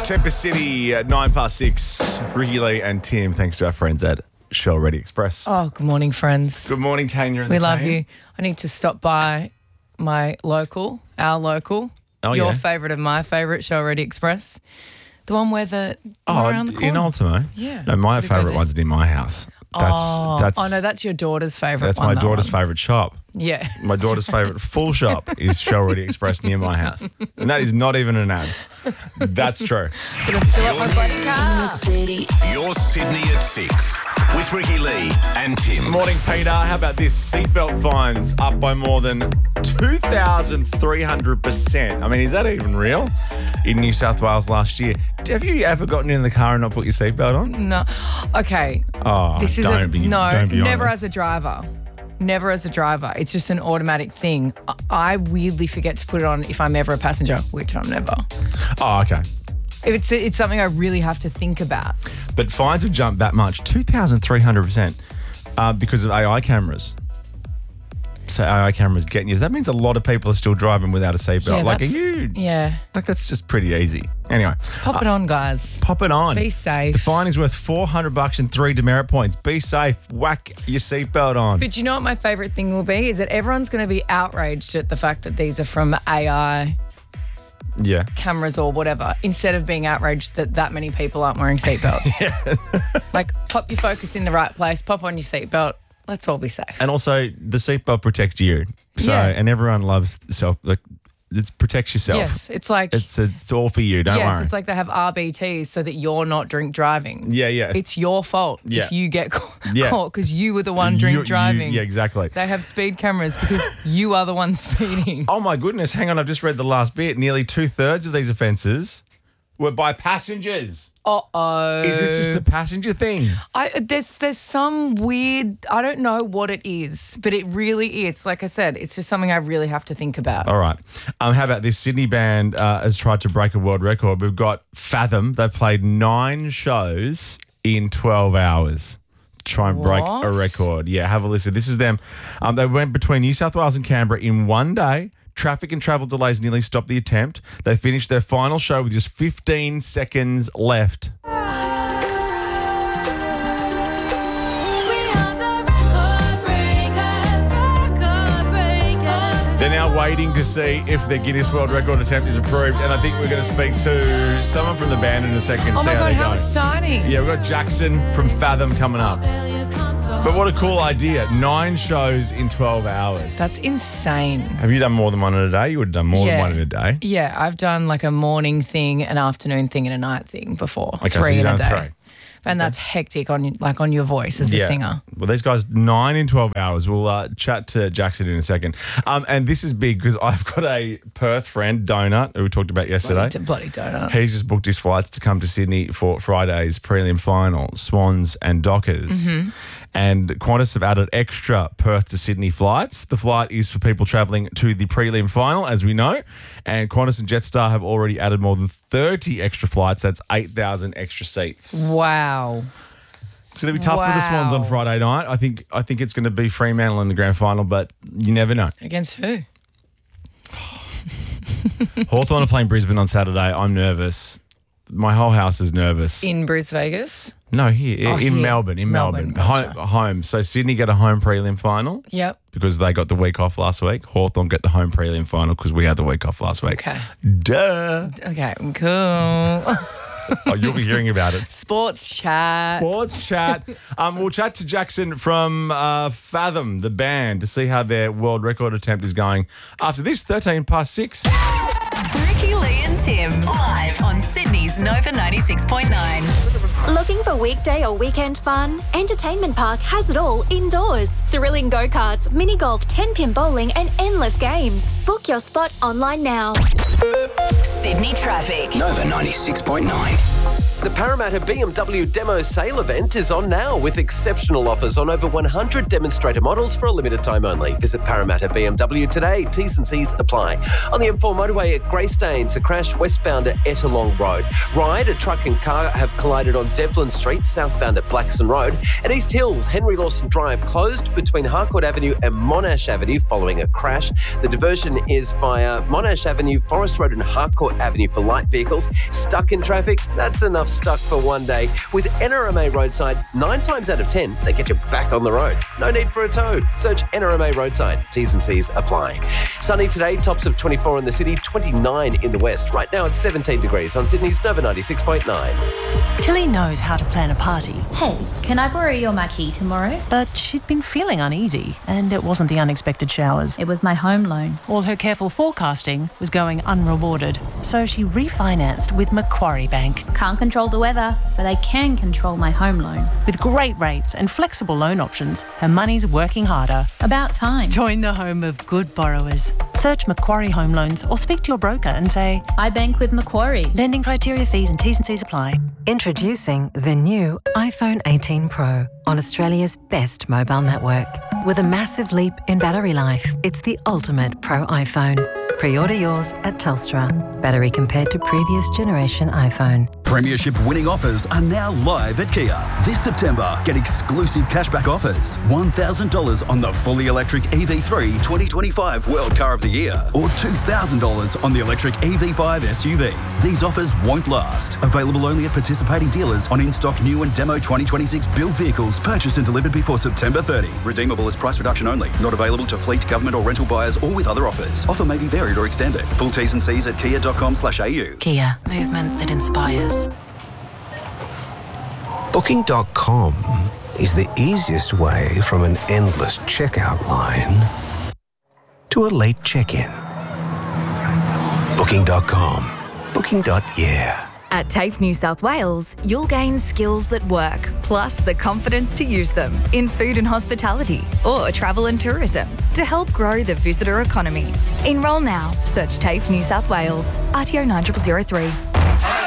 Tempest City at 6:09. Ricky Lee and Tim, thanks to our friends at Shell Ready Express. Oh, good morning, friends. Good morning, Tanya. And We the love team. you. I need to stop by our local, your favourite of my favourite, Shell Ready Express. The one where the around the corner. In Ultimo? Yeah. No, my Gotta go favourite there. one's in my house. That's your daughter's favourite That's one. my that daughter's one. favourite shop. Yeah. My daughter's favourite full shop is Shell Ready Express near my house. And that is not even an ad. That's true. Gonna fill up my bloody car. Your Sydney at 6 with Ricky Lee and Tim. Morning, Peter. How about this? Seatbelt fines up by more than 2,300%. I mean, is that even real? In New South Wales last year. Have you ever gotten in the car and not put your seatbelt on? No. Okay. Oh, This is don't be never honest. as a driver. Never as a driver. It's just an automatic thing. I weirdly forget to put it on if I'm ever a passenger, which I'm never. Oh, okay. It's something I really have to think about. But fines have jumped that much, 2,300%, because of AI cameras. So AI cameras getting you. That means a lot of people are still driving without a seatbelt. Yeah, Like, are that's- you? Yeah. Like, that's just pretty easy. Anyway, Pop it on, guys. pop it on. Be safe. The fine is worth $400 and 3 demerit points. Be safe. Whack your seatbelt on. But you know what my favourite thing will be? Is that everyone's going to be outraged at the fact that these are from AI Yeah. cameras or whatever, instead of being outraged that many people aren't wearing seatbelts. Like, pop your focus in the right place, pop on your seatbelt. Let's all be safe. And also, the seatbelt protects you. So, Yeah. and everyone loves self. Like, it protects yourself. Yes, it's like It's all for you. Don't yes, worry. it's like they have RBTs so that you're not drink driving. Yeah, yeah. It's your fault Yeah. if you get Yeah. caught because you were the one drink driving. Yeah, exactly. They have speed cameras because you are the one speeding. Oh my goodness! Hang on, I've just read the last bit. Nearly 2/3 of these offences were by passengers. Uh-oh. Is this just a passenger thing? There's some weird, I don't know what it is, but it really is. Like I said, it's just something I really have to think about. All right. How about this? Sydney band has tried to break a world record. We've got Fathom. They played 9 shows in 12 hours. Try and break a What? record. Yeah, have a listen. This is them. They went between New South Wales and Canberra in one day. Traffic and travel delays nearly stopped the attempt. They finished their final show with just 15 seconds left. They're now waiting to see if their Guinness World Record attempt is approved, and I think we're going to speak to someone from the band in a second. Oh see my how God, they how go. exciting. Yeah, we've got Jackson from Fathom coming up. But what a cool idea. 9 shows in 12 hours. That's insane. Have you done more than one in a day? You would have done more than one in a day. Yeah, I've done like a morning thing, an afternoon thing, and a night thing before. Okay, so 3 you've in a done day. 3. And that's hectic on your voice as a singer. Well, these guys, 9 in 12 hours. We'll chat to Jackson in a second. And this is big because I've got a Perth friend, Donut, who we talked about yesterday. Bloody donut. He's just booked his flights to come to Sydney for Friday's prelim final, Swans and Dockers. Mm-hmm. And Qantas have added extra Perth to Sydney flights. The flight is for people travelling to the prelim final, as we know. And Qantas and Jetstar have already added more than 30 extra flights. That's 8,000 extra seats. Wow. It's going to be tough for the Swans on Friday night. I think it's going to be Fremantle in the grand final, but you never know. Against who? Hawthorn are playing Brisbane on Saturday. I'm nervous. My whole house is nervous. In Bruce Vegas? No, here in here. Melbourne. In Melbourne. Gotcha. Home. So Sydney get a home prelim final Yep. because they got the week off last week. Hawthorn get the home prelim final because we had the week off last week. Okay. Duh. Okay, cool. Oh, you'll be hearing about it. Sports chat. Sports chat. We'll chat to Jackson from Fathom, the band, to see how their world record attempt is going. After this, 6:13. Ricky Lee and Tim, live on Sydney's Nova 96.9. Looking for weekday or weekend fun? Entertainment Park has it all indoors. Thrilling go-karts, mini golf, 10-pin bowling and endless games. Book your spot online now. Sydney traffic. Nova 96.9. The Parramatta BMW Demo Sale event is on now with exceptional offers on over 100 demonstrator models for a limited time only. Visit Parramatta BMW today. T's and C's apply. On the M4 motorway at Greystanes, a crash westbound at Ettalong Road. Ryde, a truck and car have collided on Devlin Street, southbound at Blackson Road. At East Hills, Henry Lawson Drive closed between Harcourt Avenue and Monash Avenue following a crash. The diversion is via Monash Avenue, Forest Road and Harcourt Avenue for light vehicles. Stuck in traffic? That's enough stuck for one day. With NRMA Roadside, 9 times out of 10, they get you back on the road. No need for a tow. Search NRMA Roadside. T's and C's apply. Sunny today, tops of 24 in the city, 29 in the west. Right now it's 17 degrees on Sydney's Nova 96.9. Tilly knows how to plan a party. Hey, can I borrow your marquee tomorrow? But she'd been feeling uneasy, and it wasn't the unexpected showers. It was my home loan. All her careful forecasting was going unrewarded, so she refinanced with Macquarie Bank. Can't control the weather, but I can control my home loan. With great rates and flexible loan options, her money's working harder. About time. Join the home of good borrowers. Search Macquarie Home Loans or speak to your broker and say, I bank with Macquarie. Lending criteria, fees and T's and C's apply. Introducing the new iPhone 18 Pro on Australia's best mobile network. With a massive leap in battery life, it's the ultimate Pro iPhone. Pre-order yours at Telstra. Battery compared to previous generation iPhone. Premiership winning offers are now live at Kia. This September, get exclusive cashback offers. $1,000 on the fully electric EV3 2025 World Car of the Year, or $2,000 on the electric EV5 SUV. These offers won't last. Available only at participating dealers on in-stock new and demo 2026 build vehicles purchased and delivered before September 30. Redeemable as price reduction only. Not available to fleet, government or rental buyers or with other offers. Offer may be varied or extended. Full T's and C's at kia.com/au. Kia, movement that inspires. Booking.com is the easiest way from an endless checkout line to a late check-in. Booking.com. Booking.yeah. At TAFE New South Wales, you'll gain skills that work, plus the confidence to use them in food and hospitality or travel and tourism to help grow the visitor economy. Enrol now. Search TAFE New South Wales. RTO 9003.